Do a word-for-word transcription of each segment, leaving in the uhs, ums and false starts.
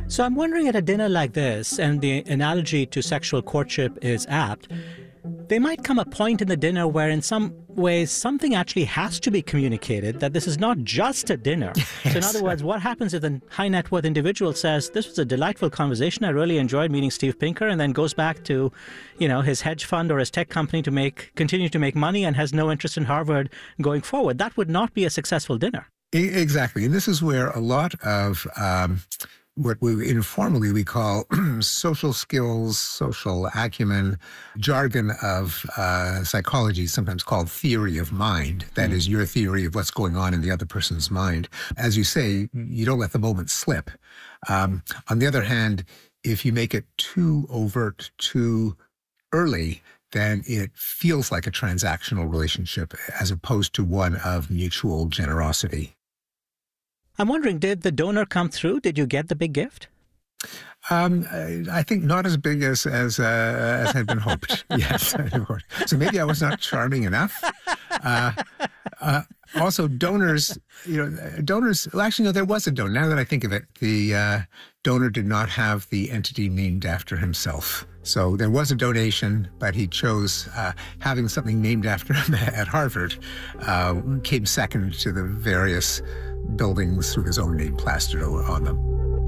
So I'm wondering, at a dinner like this, and the analogy to sexual courtship is apt, there might come a point in the dinner where in some ways something actually has to be communicated, that this is not just a dinner. Yes. So in other words, what happens if the high net worth individual says, this was a delightful conversation, I really enjoyed meeting Steve Pinker, and then goes back to, you know, his hedge fund or his tech company to make continue to make money and has no interest in Harvard going forward? That would not be a successful dinner. E- Exactly. And this is where a lot of um, what we informally we call social skills, social acumen, jargon of uh, psychology, sometimes called theory of mind. That mm. is your theory of what's going on in the other person's mind. As you say, you don't let the moment slip. Um, on the other hand, if you make it too overt, too early, then it feels like a transactional relationship as opposed to one of mutual generosity. I'm wondering, did the donor come through? Did you get the big gift? Um, I think not as big as as, uh, as had been hoped. Yes. So maybe I was not charming enough. Uh, uh, also, donors, you know, donors, well, actually, no, there was a donor. Now that I think of it, the uh, donor did not have the entity named after himself. So there was a donation, but he chose uh, having something named after him at Harvard, uh, came second to the various buildings with his own name plastered on them.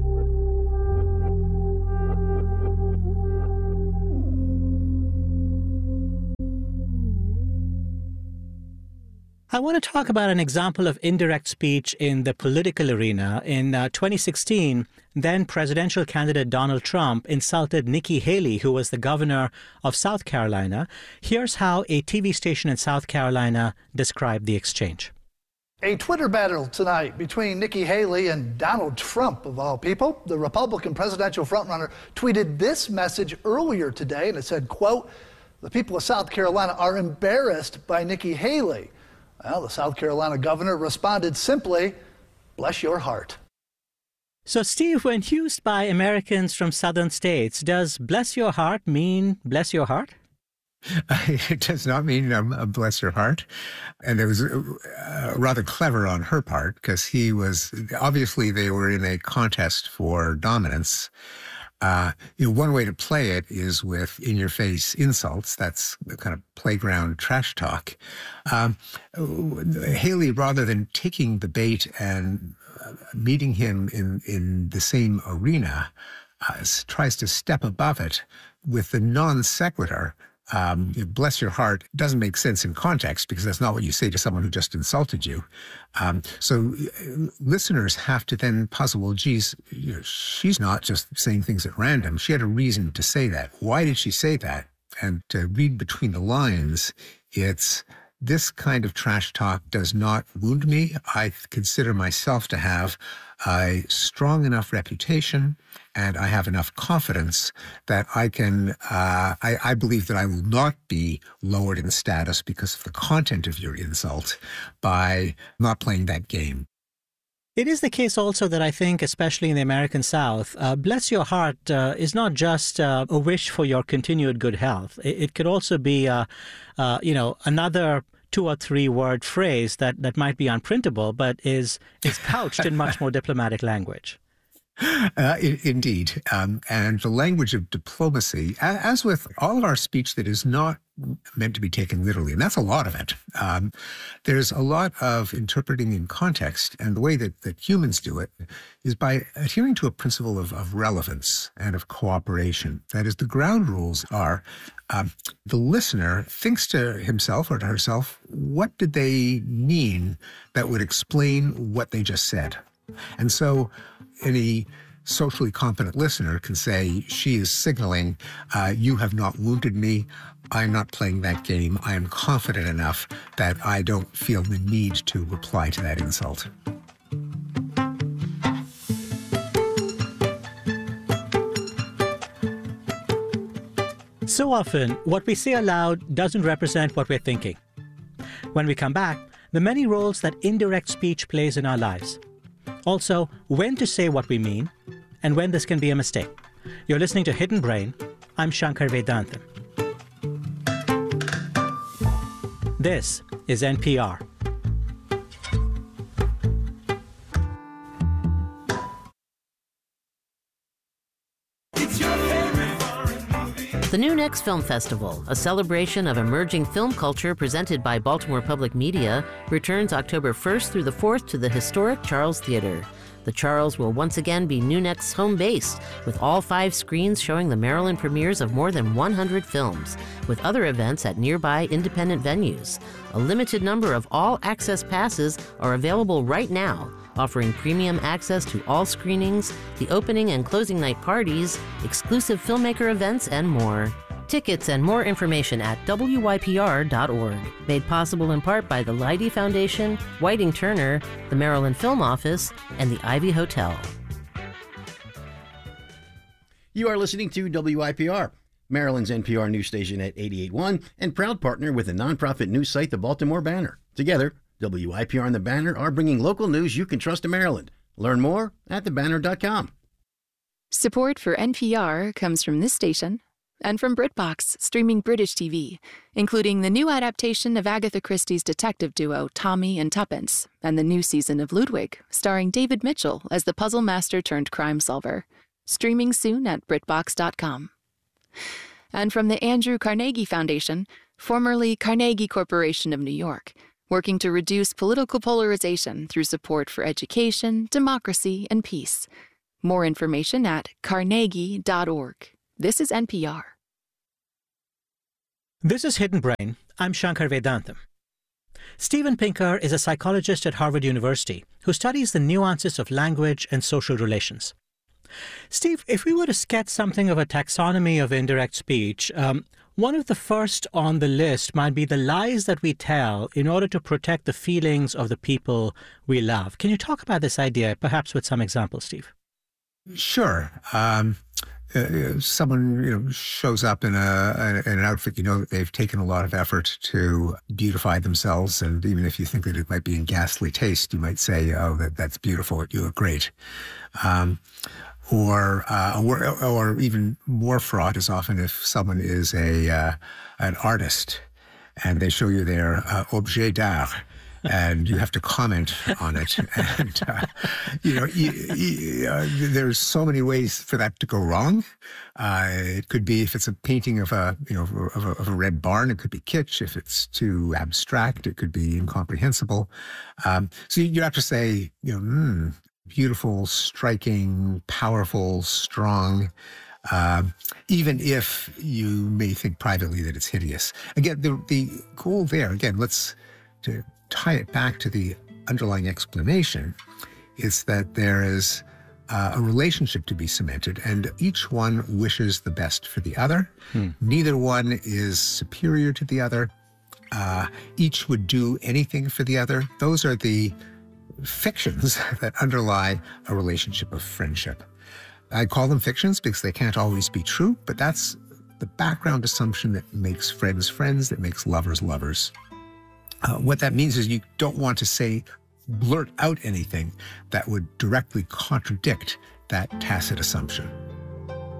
I want to talk about an example of indirect speech in the political arena. In uh, twenty sixteen, then presidential candidate Donald Trump insulted Nikki Haley, who was the governor of South Carolina. Here's how a T V station in South Carolina described the exchange. A Twitter battle tonight between Nikki Haley and Donald Trump, of all people. The Republican presidential frontrunner tweeted this message earlier today, and it said, quote, "The people of South Carolina are embarrassed by Nikki Haley." Well, the South Carolina governor responded simply, "Bless your heart." So, Steve, when used by Americans from southern states, does bless your heart mean bless your heart? It does not mean um, bless your heart. And it was uh, rather clever on her part, because he was, obviously they were in a contest for dominance. Uh, you know, one way to play it is with in-your-face insults. That's the kind of playground trash talk. Um, Haley, rather than taking the bait and uh, meeting him in, in the same arena, uh, tries to step above it with the non sequitur. Um, bless your heart doesn't make sense in context, because that's not what you say to someone who just insulted you. Um, so uh, listeners have to then puzzle, well, geez, you know, she's not just saying things at random. She had a reason to say that. Why did she say that? And to read between the lines, it's this kind of trash talk does not wound me. I consider myself to have a strong enough reputation, and I have enough confidence that I can, uh, I, I believe that I will not be lowered in status because of the content of your insult by not playing that game. It is the case also that I think, especially in the American South, uh, bless your heart uh, is not just uh, a wish for your continued good health. It, it could also be, uh, uh, you know, another two or three word phrase that, that might be unprintable, but is, is couched in much more diplomatic language. Uh, in, indeed. Um, and the language of diplomacy, as with all of our speech that is not meant to be taken literally, and that's a lot of it, um, there's a lot of interpreting in context. And the way that, that humans do it is by adhering to a principle of, of relevance and of cooperation. That is, the ground rules are um, the listener thinks to himself or to herself, what did they mean that would explain what they just said? And so any socially competent listener can say, she is signaling, uh, you have not wounded me. I'm not playing that game. I am confident enough that I don't feel the need to reply to that insult. So often, what we say aloud doesn't represent what we're thinking. When we come back, the many roles that indirect speech plays in our lives. Also, when to say what we mean, and when this can be a mistake. You're listening to Hidden Brain. I'm Shankar Vedantam. This is N P R. The New Next Film Festival, a celebration of emerging film culture presented by Baltimore Public Media, returns October first through the fourth to the historic Charles Theater. The Charles will once again be New Next's home base, with all five screens showing the Maryland premieres of more than one hundred films, with other events at nearby independent venues. A limited number of all-access passes are available right now, offering premium access to all screenings, the opening and closing night parties, exclusive filmmaker events, and more. Tickets and more information at W Y P R dot org. Made possible in part by the Leidy Foundation, Whiting Turner, the Maryland Film Office, and the Ivy Hotel. You are listening to W I P R, Maryland's N P R news station at eighty-eight point one, and proud partner with the nonprofit news site, the Baltimore Banner. Together, W I P R and the Banner are bringing local news you can trust in Maryland. Learn more at the banner dot com. Support for N P R comes from this station and from BritBox, streaming British T V, including the new adaptation of Agatha Christie's detective duo Tommy and Tuppence, and the new season of Ludwig, starring David Mitchell as the puzzle master turned crime solver. Streaming soon at BritBox dot com. And from the Andrew Carnegie Foundation, formerly Carnegie Corporation of New York, working to reduce political polarization through support for education, democracy, and peace. More information at carnegie dot org. This is N P R. This is Hidden Brain. I'm Shankar Vedantam. Steven Pinker is a psychologist at Harvard University who studies the nuances of language and social relations. Steve, if we were to sketch something of a taxonomy of indirect speech, um, one of the first on the list might be the lies that we tell in order to protect the feelings of the people we love. Can you talk about this idea, perhaps with some examples, Steve? Sure. Um, uh, someone you know shows up in a in an outfit, you know that they've taken a lot of effort to beautify themselves, and even if you think that it might be in ghastly taste, you might say, "Oh, that that's beautiful. You look great." Um, Or, uh, or, or even more fraught is often if someone is a uh, an artist and they show you their uh, objet d'art, and you have to comment on it. And uh, you know, you, you, uh, there's so many ways for that to go wrong. Uh, it could be if it's a painting of a you know of a, of a red barn, it could be kitsch. If it's too abstract, it could be incomprehensible. Um, so you have to say, you know. Mm, beautiful, striking, powerful, strong, uh, even if you may think privately that it's hideous. Again, the, the goal there, again, let's to tie it back to the underlying explanation, is that there is uh, a relationship to be cemented, and each one wishes the best for the other. Hmm. Neither one is superior to the other. Uh, each would do anything for the other. Those are the fictions that underlie a relationship of friendship. I call them fictions because they can't always be true, but that's the background assumption that makes friends friends, that makes lovers lovers. Uh, what that means is you don't want to say, blurt out anything that would directly contradict that tacit assumption.